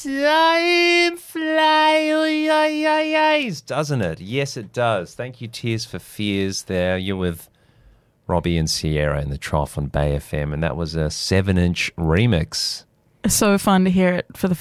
Time flies, doesn't it? Yes, it does. Thank you, Tears for Fears there. You're with Robbie and Sierra in the Trough on Bay FM, and that was a 7-inch remix. So fun to hear it for the